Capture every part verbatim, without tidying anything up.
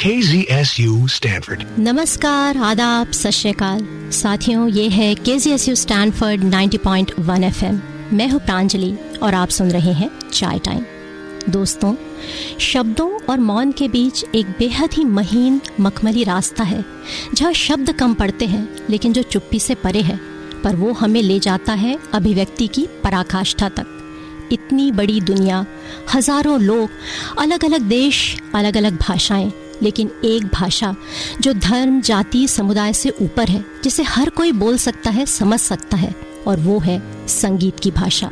K Z S U Stanford. नमस्कार, आदाब, सत श्री अकाल साथियों, ये है K Z S U Stanford नब्बे पॉइंट एक एफ एम। मैं हूँ प्रांजलि और आप सुन रहे हैं चाय टाइम। दोस्तों, शब्दों और मौन के बीच एक बेहद ही महीन मखमली रास्ता है, जहाँ शब्द कम पड़ते हैं लेकिन जो चुप्पी से परे है, पर वो हमें ले जाता है अभिव्यक्ति की पराकाष्ठा तक। इतनी बड़ी दुनिया, हजारों लोग, अलग अलग देश, अलग अलग भाषाएं, लेकिन एक भाषा जो धर्म, जाति, समुदाय से ऊपर है, जिसे हर कोई बोल सकता है, समझ सकता है, और वो है संगीत की भाषा।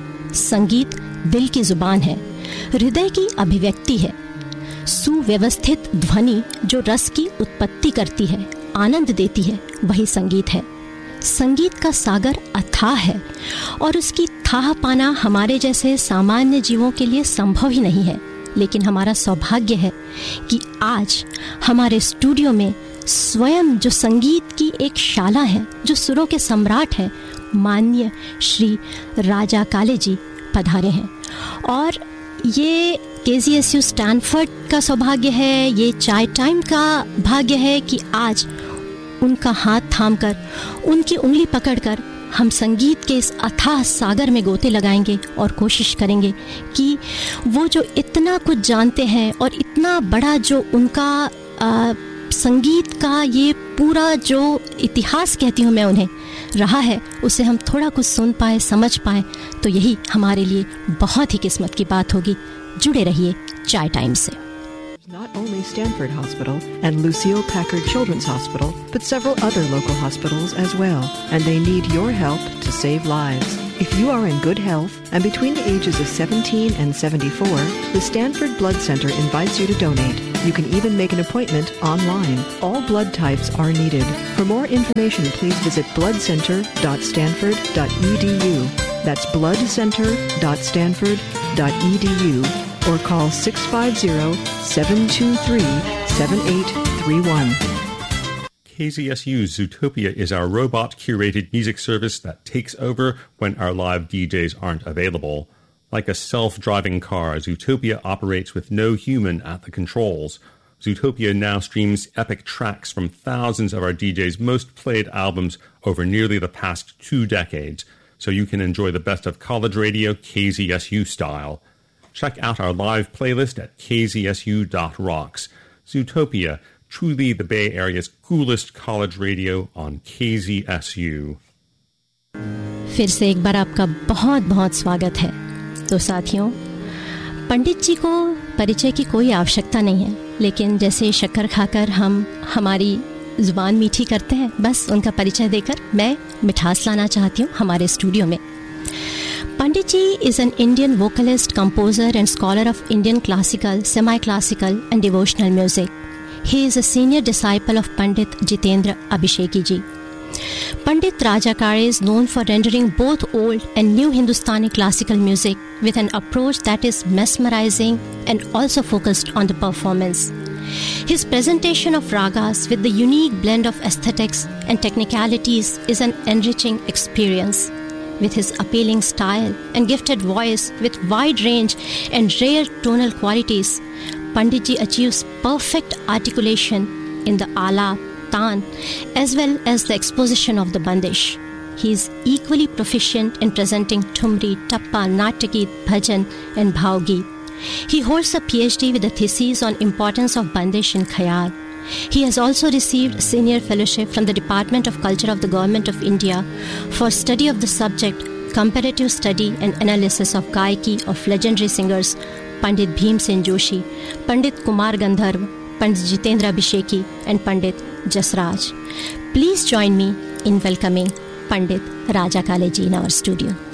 संगीत दिल की जुबान है, हृदय की अभिव्यक्ति है, सुव्यवस्थित ध्वनि जो रस की उत्पत्ति करती है, आनंद देती है, वही संगीत है। संगीत का सागर अथाह है और उसकी थाह पाना हमारे जैसे सामान्य जीवों के लिए संभव ही नहीं है। लेकिन हमारा सौभाग्य है कि आज हमारे स्टूडियो में स्वयं जो संगीत की एक शाला है, जो सुरों के सम्राट हैं, माननीय श्री राजा काले जी पधारे हैं। और ये K Z S U Stanford का सौभाग्य है, ये चाय टाइम का भाग्य है कि आज उनका हाथ थामकर, उनकी उंगली पकड़कर हम संगीत के इस अथाह सागर में गोते लगाएंगे और कोशिश करेंगे कि वो जो इतना कुछ जानते हैं और इतना बड़ा जो उनका आ, संगीत का ये पूरा जो इतिहास कहती हूँ मैं उन्हें रहा है, उसे हम थोड़ा कुछ सुन पाए, समझ पाए, तो यही हमारे लिए बहुत ही किस्मत की बात होगी। जुड़े रहिए चाय टाइम से। Not only Stanford Hospital and Lucille Packard Children's Hospital, but several other local hospitals as well, and they need your help to save lives. If you are in good health and between the ages of seventeen and seventy-four, the Stanford Blood Center invites you to donate. You can even make an appointment online. All blood types are needed. For more information, please visit blood center dot stanford dot e d u. That's blood center dot stanford dot e d u. Or call six five zero, seven two three, seven eight three one. K Z S U's Zootopia is our robot-curated music service that takes over when our live D Js aren't available. Like a self-driving car, Zootopia operates with no human at the controls. Zootopia now streams epic tracks from thousands of our D Js' most played albums over nearly the past two decades, so you can enjoy the best of college radio K Z S U style. Check out our live playlist at k z s u dot rocks. Zootopia, truly the Bay Area's coolest college radio on K Z S U. फिर से एक बार आपका बहुत बहुत स्वागत है। तो साथियों, पंडित जी को परिचय की कोई आवश्यकता नहीं है, लेकिन जैसे शक्कर खाकर हम हमारी ज़ुबान मीठी करते हैं, बस उनका परिचय देकर मैं मिठास लाना चाहती हूँ हमारे स्टूडियो में। Pandit ji is an Indian vocalist, composer and scholar of Indian classical, semi-classical and devotional music. He is a senior disciple of Pandit Jitendra Abhisheki ji. Pandit Raja Kale is known for rendering both old and new Hindustani classical music with an approach that is mesmerizing and also focused on the performance. His presentation of ragas with the unique blend of aesthetics and technicalities is an enriching experience. With his appealing style and gifted voice with wide range and rare tonal qualities, Pandit ji achieves perfect articulation in the alap, taan, as well as the exposition of the bandish. He is equally proficient in presenting thumri, tappa, nataki, bhajan and bhavgeet. He holds a P H D with a thesis on importance of bandish in khayal. He has also received senior fellowship from the Department of Culture of the Government of India for study of the subject comparative study and analysis of gaiki of legendary singers Pandit Bhimsen Joshi, Pandit Kumar Gandharv, Pandit Jitendra Abhisheki and Pandit Jasraj. Please join me in welcoming Pandit Raja Kale ji in our studio.